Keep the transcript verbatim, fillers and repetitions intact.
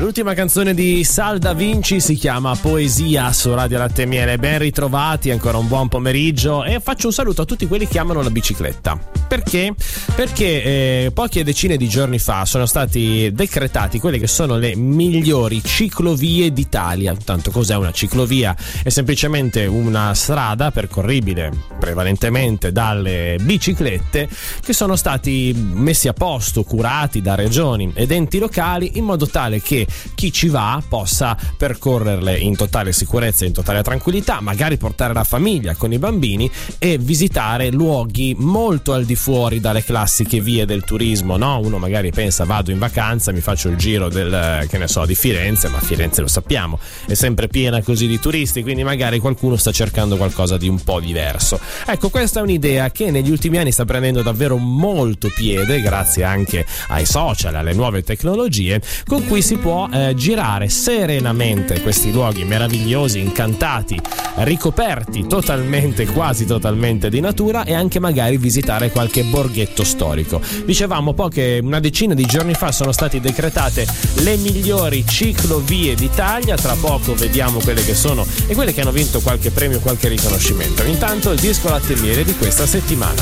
L'ultima canzone di Sal Da Vinci si chiama Poesia su Radio Latte e Miele. Ben ritrovati, ancora un buon pomeriggio, e faccio un saluto a tutti quelli che amano la bicicletta. Perché? Perché eh, poche decine di giorni fa sono stati decretati quelle che sono le migliori ciclovie d'Italia. Tanto cos'è una ciclovia? È semplicemente una strada percorribile prevalentemente dalle biciclette, che sono stati messi a posto, curati da regioni ed enti locali in modo tale che chi ci va possa percorrerle in totale sicurezza, in totale tranquillità, magari portare la famiglia con i bambini e visitare luoghi molto al di fuori dalle classiche vie del turismo, no? Uno magari pensa vado in vacanza, mi faccio il giro del, che ne so, di Firenze, ma Firenze lo sappiamo, è sempre piena così di turisti, quindi magari qualcuno sta cercando qualcosa di un po' diverso. Ecco, questa è un'idea che negli ultimi anni sta prendendo davvero molto piede, grazie anche ai social, alle nuove tecnologie, con cui si può eh, girare serenamente questi luoghi meravigliosi, incantati, ricoperti totalmente, quasi totalmente di natura, e anche magari visitare qualche borghetto storico. Dicevamo poche, una decina di giorni fa sono state decretate le migliori ciclovie d'Italia. Tra poco vediamo quelle che sono e quelle che hanno vinto qualche premio, qualche riconoscimento. Intanto il disco Latte e Miele di questa settimana.